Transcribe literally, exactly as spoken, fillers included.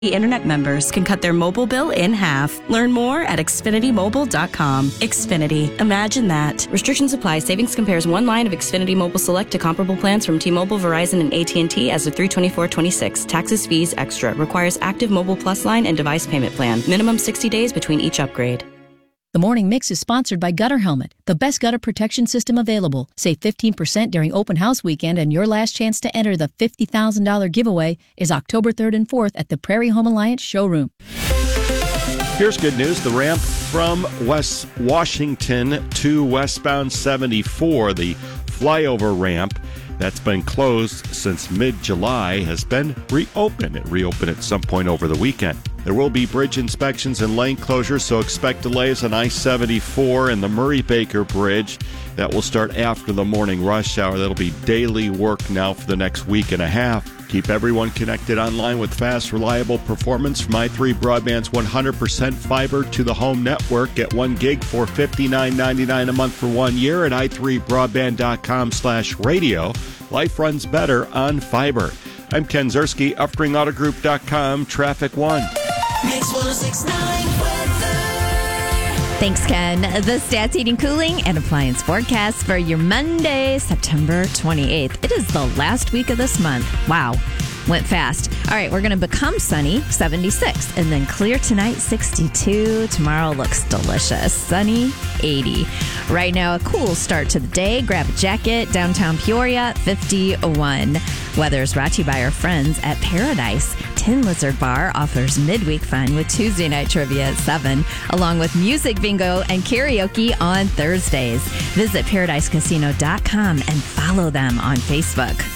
Internet members can cut their mobile bill in half. Learn more at Xfinity Mobile dot com. Xfinity. Imagine that. Restrictions apply. Savings compares one line of Xfinity Mobile Select to comparable plans from T-Mobile, Verizon, and A T and T as of three twenty-four twenty-six. Taxes, fees, extra. Requires active Mobile Plus line and device payment plan. Minimum sixty days between each upgrade. The Morning Mix is sponsored by Gutter Helmet, the best gutter protection system available. Save fifteen percent during open house weekend, and your last chance to enter the fifty thousand dollars giveaway is October third and fourth at the Prairie Home Alliance showroom. Here's good news. The ramp from West Washington to westbound seventy-four, the flyover ramp that's been closed since mid-July, has been reopened. It reopened at some point over the weekend. There will be bridge inspections and lane closures, so expect delays on I seventy-four and the Murray-Baker Bridge. That will start after the morning rush hour. That'll be daily work now for the next week and a half. Keep everyone connected online with fast, reliable performance from i three Broadband's one hundred percent fiber to the home network. Get one gig for fifty-nine ninety-nine a month for one year at i three broadband dot com slash radio. Life runs better on fiber. I'm Ken Zerski, Uftring Auto Group dot com, Traffic One. Mix one oh six point nine weather. Thanks, Ken. The Stats Heating, Cooling, and Appliance forecast for your Monday, September twenty-eighth. It is the last week of this month. Wow. Went fast. All right, we're going to become sunny, seventy-six, and then clear tonight, sixty-two. Tomorrow looks delicious, sunny, eighty. Right now, a cool start to the day. Grab a jacket. Downtown Peoria, fifty-one. Weather is brought to you by our friends at Paradise. Tin Lizard Bar offers midweek fun with Tuesday night trivia at seven, along with music bingo and karaoke on Thursdays. Visit paradise casino dot com and follow them on Facebook.